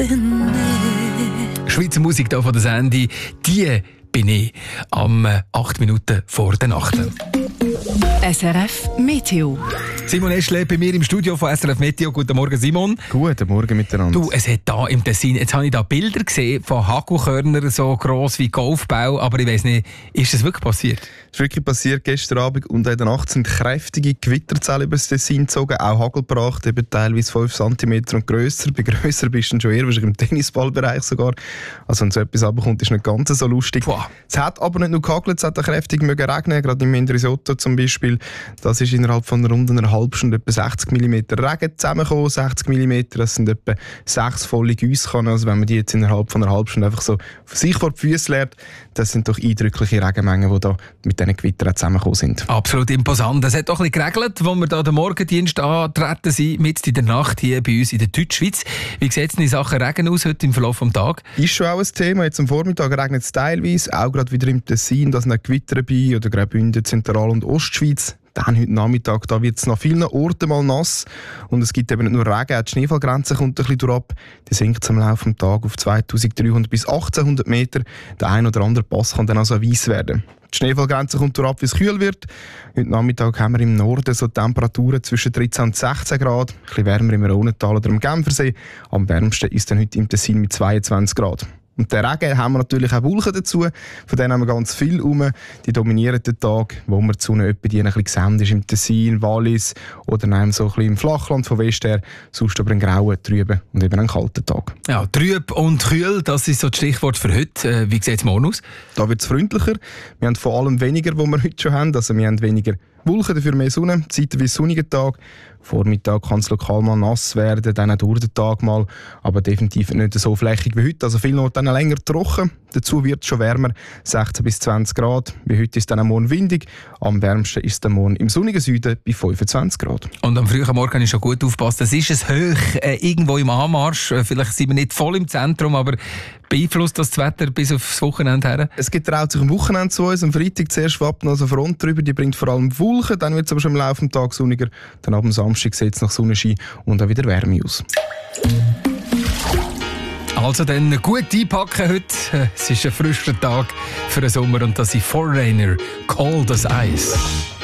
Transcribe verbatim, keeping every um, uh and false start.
bin ich. Schweizer Musik hier von der Sandy, die bin ich am acht Minuten vor der Nacht. S R F Meteo. Simon Eschle bei mir im Studio von S R F Meteo. Guten Morgen, Simon. Guten Morgen miteinander. Du, es hat hier im Tessin, jetzt habe ich da Bilder gesehen von Hagelkörnern, so gross wie Golfbau, aber ich weiss nicht, ist das wirklich passiert? Das ist wirklich passiert gestern Abend und in der Nacht sind kräftige Gewitterzellen über das Tessin gezogen, auch Hagel gebracht, eben teilweise fünf Zentimeter und grösser. Bei grösser bist du schon eher wahrscheinlich im Tennisballbereich sogar. Also wenn so etwas runterkommt, ist nicht ganz so lustig. Boah. Es hat aber nicht nur gehagelt, es hat auch kräftig mögen regnen, gerade im Mindrisotto zum Beispiel. Das ist innerhalb von rund einer halben Stunde etwa sechzig Millimeter Regen zusammengekommen. sechzig Millimeter, das sind etwa sechs volle Gießkannen. Also wenn man die jetzt innerhalb von einer halben Stunde einfach so sich vor die Füße leert, das sind doch eindrückliche Regenmengen, die da mit diesen Gewittern zusammengekommen sind. Absolut imposant. Es hat doch ein bisschen geregelt, als wir da den Morgendienst antreten sind, mitten in der Nacht hier bei uns in der Deutschschweiz. Wie sieht es in Sachen Regen aus heute im Verlauf des Tages? Ist schon auch ein Thema. Jetzt am Vormittag regnet es teilweise, auch gerade wieder im Tessin, da sind Gewitter dabei, oder Graubünden, Zentral- und Ostschweiz. Dann heute Nachmittag, da wird es nach vielen Orten mal nass. Und es gibt eben nicht nur Regen, auch die Schneefallgrenze kommt ein bisschen durch. Die sinkt am Laufe des Tages auf zweitausenddreihundert bis achtzehnhundert Meter. Der ein oder andere Pass kann dann also weiss werden. Die Schneefallgrenze kommt durch, wie es kühl wird. Heute Nachmittag haben wir im Norden so Temperaturen zwischen dreizehn und sechzehn Grad. Ein bisschen wärmer im Rhonental oder im Genfersee. Am wärmsten ist dann heute im Tessin mit zweiundzwanzig Grad. Und den Regen haben wir natürlich auch Wolken dazu. Von denen haben wir ganz viel rum. Die dominieren den Tag, wo wir die Sonne etwa die ein bisschen gesendet ist im Tessin, Wallis oder nein, so ein bisschen im Flachland von West her. Sonst aber einen grauen, trüben und eben einen kalten Tag. Ja, trüb und kühl, das ist so das Stichwort für heute. Wie sieht es morgen aus? Da wird es freundlicher. Wir haben vor allem weniger, was wir heute schon haben. Also wir haben weniger Wolken, dafür mehr Sonne, zeitweise sonniger Tag. Vormittag kann es lokal mal nass werden, dann auch durch den Tag mal, aber definitiv nicht so flächig wie heute. Also viel noch dann länger trocken. Dazu wird es schon wärmer, sechzehn bis zwanzig Grad. Wie heute ist es dann am Morgen windig. Am wärmsten ist es dann morgen im sonnigen Süden bei fünfundzwanzig Grad. Und am frühen Morgen kann ich schon gut aufpassen. Es ist es hoch, äh, irgendwo im Anmarsch. Äh, vielleicht sind wir nicht voll im Zentrum, aber beeinflusst das, das Wetter bis aufs Wochenende her? Es getraut sich am Wochenende zu uns. Am Freitag zuerst schwappt noch so eine Front drüber, die bringt vor allem Wolken. Dann wird es aber schon im Laufe des Tages sonniger. Dann ab dem Samstag sieht es nach Sonnenschein und auch wieder Wärme aus. Also dann gut einpacken heute. Es ist ein frischer Tag für den Sommer und das sind Foreigner, Cold as Ice.